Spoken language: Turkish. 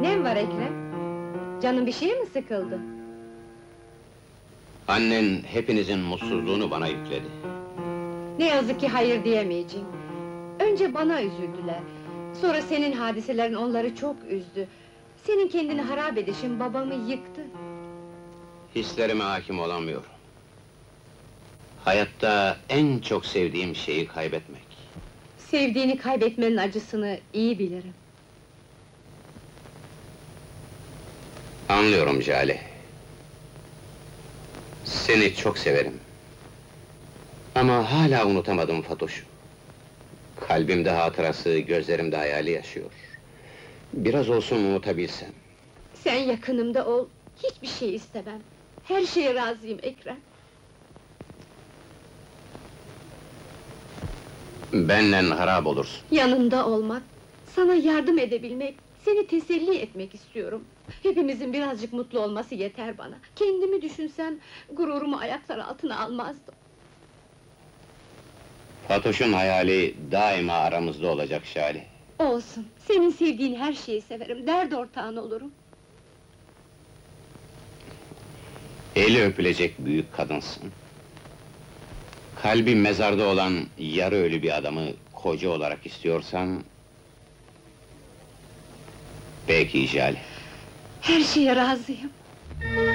Ne var Ekrem? Canın bir şeye mi sıkıldı? Annen hepinizin mutsuzluğunu bana yükledi. Ne yazık ki hayır diyemeyeceğim. Önce bana üzüldüler. Sonra senin hadiselerin onları çok üzdü. Senin kendini harap edişin babamı yıktı. Hislerime hakim olamıyorum. Hayatta en çok sevdiğim şeyi kaybetmek. Sevdiğini kaybetmenin acısını iyi bilirim. Anlıyorum Jale. Seni çok severim. Ama hala unutamadım Fatoş'u. Kalbimde hatırası, gözlerimde hayali yaşıyor. Biraz olsun unutabilsem. Sen yakınımda ol, hiçbir şey istemem. Her şeye razıyım Ekrem. Benden harap olursun. Yanında olmak, sana yardım edebilmek, seni teselli etmek istiyorum. Hepimizin birazcık mutlu olması yeter bana. Kendimi düşünsem, gururumu ayaklar altına almazdım. Fatoş'un hayali daima aramızda olacak Şale. Olsun, senin sevdiğin her şeyi severim, dert ortağın olurum. Eli öpülecek büyük kadınsın. Kalbi mezarda olan yarı ölü bir adamı koca olarak istiyorsan... Peki Jale. Her şeye razıyım.